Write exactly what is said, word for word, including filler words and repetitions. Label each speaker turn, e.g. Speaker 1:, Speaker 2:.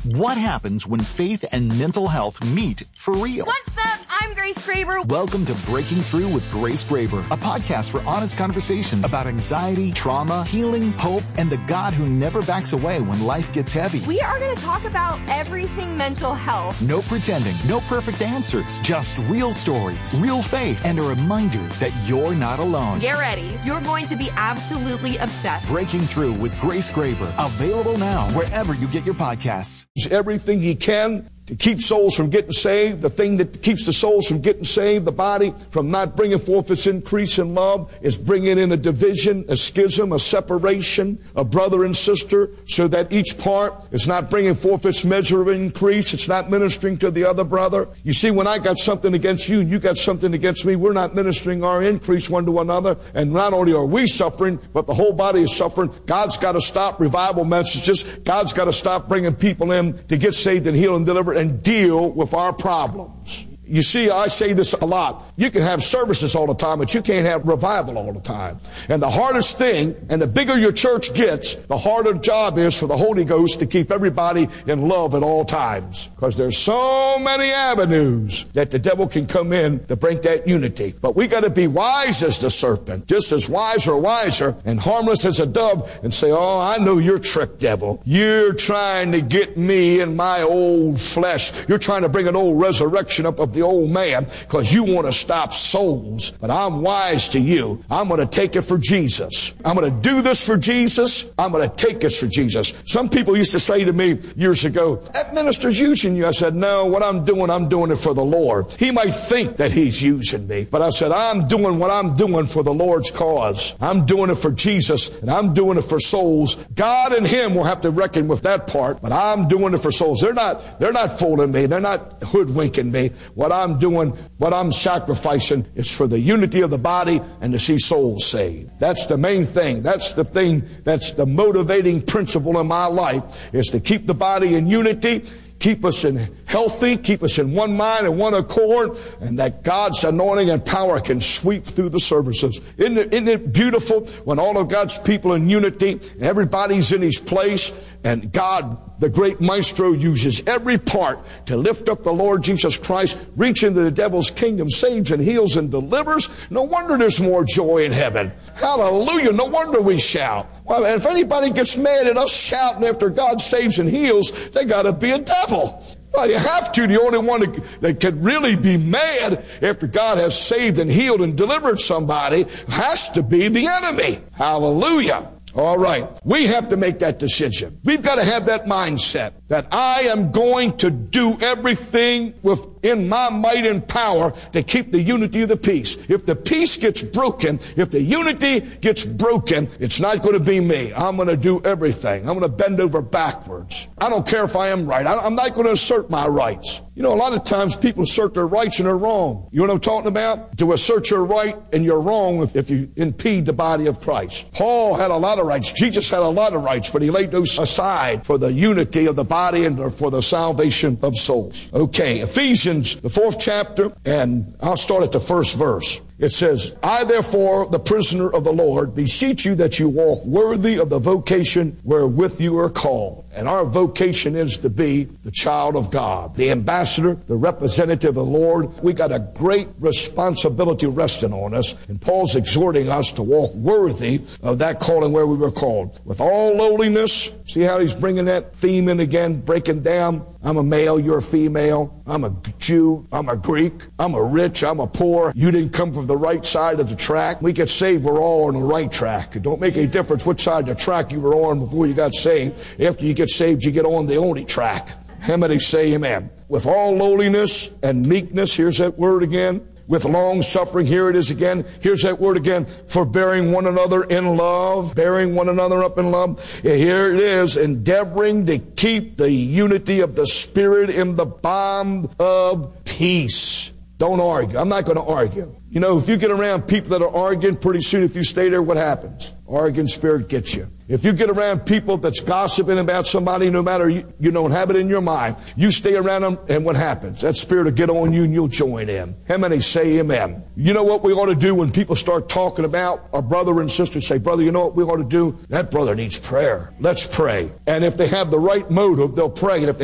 Speaker 1: What happens when faith and mental health meet for real?
Speaker 2: What's up? I'm Grace Graber.
Speaker 1: Welcome to Breaking Through with Grace Graber, a podcast for honest conversations about anxiety, trauma, healing, hope, and the God who never backs away when life gets heavy.
Speaker 2: We are going to talk about everything mental health.
Speaker 1: No pretending, no perfect answers, just real stories, real faith, and a reminder that you're not alone.
Speaker 2: Get ready. You're going to be absolutely obsessed.
Speaker 1: Breaking Through with Grace Graber, available now wherever you get your podcasts.
Speaker 3: Everything he can to keep souls from getting saved, the thing that keeps the souls from getting saved, the body from not bringing forth its increase in love, is bringing in a division, a schism, a separation, a brother and sister, so that each part is not bringing forth its measure of increase. It's not ministering to the other brother. You see, when I got something against you and you got something against me, we're not ministering our increase one to another. And not only are we suffering, but the whole body is suffering. God's got to stop revival messages. God's got to stop bringing people in to get saved and healed and delivered and deal with our problems. You see, I say this a lot. You can have services all the time, but you can't have revival all the time. And the hardest thing, and the bigger your church gets, the harder the job is for the Holy Ghost to keep everybody in love at all times. Because there's so many avenues that the devil can come in to break that unity. But we got to be wise as the serpent, just as wise or wiser, and harmless as a dove, and say, oh, I know your trick, devil. You're trying to get me in my old flesh. You're trying to bring an old resurrection up of the old man because you want to stop souls. But I'm wise to you. I'm going to take it for Jesus. I'm going to do this for Jesus. I'm going to take this for Jesus. Some people used to say to me years ago, that minister's using you. I said, no, what I'm doing, I'm doing it for the Lord. He might think that he's using me, but I said, I'm doing what I'm doing for the Lord's cause. I'm doing it for Jesus, and I'm doing it for souls. God and him will have to reckon with that part, but I'm doing it for souls. They're not, they're not fooling me. They're not hoodwinking me. What I'm doing, what I'm sacrificing is for the unity of the body and to see souls saved. That's the main thing. That's the thing, that's the motivating principle in my life, is to keep the body in unity, keep us in healthy, keep us in one mind and one accord, and that God's anointing and power can sweep through the services. Isn't it, isn't it beautiful when all of God's people in unity, and everybody's in his place, and God, the great maestro, uses every part to lift up the Lord Jesus Christ, reach into the devil's kingdom, saves and heals and delivers? No wonder there's more joy in heaven. Hallelujah. No wonder we shout. Well, and if anybody gets mad at us shouting after God saves and heals, they got to be a devil. Well, you have to. The only one that, that can really be mad after God has saved and healed and delivered somebody has to be the enemy. Hallelujah. All right. We have to make that decision. We've got to have that mindset that I am going to do everything within my might and power to keep the unity of the peace. If the peace gets broken, if the unity gets broken, it's not going to be me. I'm going to do everything. I'm going to bend over backwards. I don't care if I am right. I'm not going to assert my rights. You know, a lot of times people assert their rights and they're wrong. You know what I'm talking about? To assert your right and you're wrong if you impede the body of Christ. Paul had a lot of rights. Jesus had a lot of rights, but he laid those aside for the unity of the body and for the salvation of souls. Okay, Ephesians, the fourth chapter, and I'll start at the first verse. It says, I therefore, the prisoner of the Lord, beseech you that you walk worthy of the vocation wherewith you are called. And our vocation is to be the child of God, the ambassador, the representative of the Lord. We got a great responsibility resting on us. And Paul's exhorting us to walk worthy of that calling where we were called. With all lowliness. See how he's bringing that theme in again, breaking down. I'm a male, you're a female. I'm a Jew, I'm a Greek. I'm a rich, I'm a poor. You didn't come from the right side of the track. We get saved, we're all on the right track. It don't make any difference which side of the track you were on before you got saved. After you get saved, you get on the only track. How many say amen? With all lowliness and meekness, here's that word again. With long suffering, here it is again. Here's that word again. Forbearing one another in love. Bearing one another up in love. Here it is. Endeavoring to keep the unity of the Spirit in the bond of peace. Don't argue. I'm not going to argue. You know, if you get around people that are arguing, pretty soon if you stay there, what happens? Arguing spirit gets you. If you get around people that's gossiping about somebody, no matter you, you don't have it in your mind, you stay around them, and what happens? That spirit will get on you and you'll join in. How many say amen? You know what we ought to do when people start talking about our brother and sister? Say, brother, you know what we ought to do? That brother needs prayer. Let's pray. And if they have the right motive, they'll pray. And if they